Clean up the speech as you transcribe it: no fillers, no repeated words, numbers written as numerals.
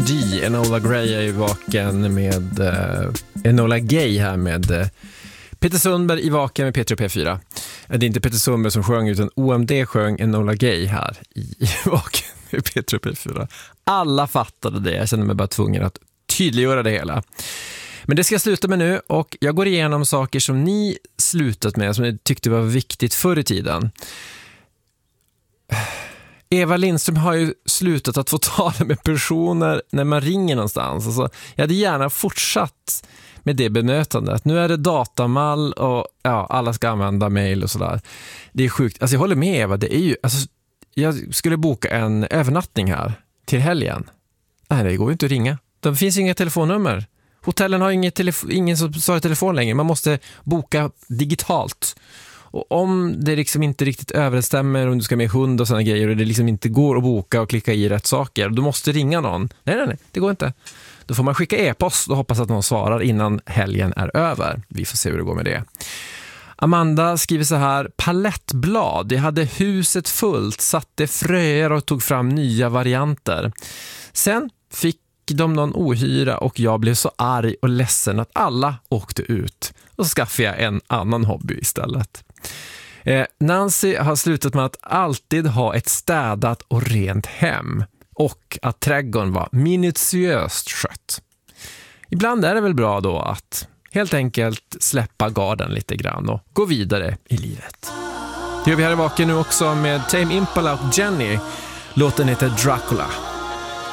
D. Enola Gray är ju vaken med Enola Gay här med Peter Sundberg i vaken med Peter P4. Det är inte Peter Sundberg som sjöng utan OMD sjöng Enola Gay här i vaken med Peter P4. Alla fattade det. Jag kände mig bara tvungen att tydliggöra det hela. Men det ska jag sluta med nu och jag går igenom saker som ni slutat med som ni tyckte var viktigt förr i tiden. Eva Lindström har ju slutat att få tala med personer när man ringer någonstans. Alltså, jag hade gärna fortsatt med det bemötandet. Nu är det datamall och ja, alla ska använda mejl och sådär. Det är sjukt. Alltså jag håller med Eva. Det är ju, alltså, jag skulle boka en övernattning här till helgen. Nej, det går ju inte att ringa. Det finns ju inga telefonnummer. Hotellen har ingen som svarar telefon längre. Man måste boka digitalt. Och om det liksom inte riktigt överensstämmer, om du ska med hund och sådana grejer och det liksom inte går att boka och klicka i rätt saker, då måste ringa någon. Nej, det går inte. Då får man skicka e-post och hoppas att någon svarar innan helgen är över. Vi får se hur det går med det. Amanda skriver så här: palettblad. Jag hade huset fullt, satte fröer och tog fram nya varianter. Sen fick de någon ohyra och jag blev så arg och ledsen att alla åkte ut. Och så skaffade jag en annan hobby istället. Nancy har slutat med att alltid ha ett städat och rent hem. Och att trädgården var minutiöst skött. Ibland är det väl bra då att helt enkelt släppa garden lite grann och gå vidare i livet. Det gör vi här i vaken nu också med Tame Impala och Jenny. Låten heter Dracula.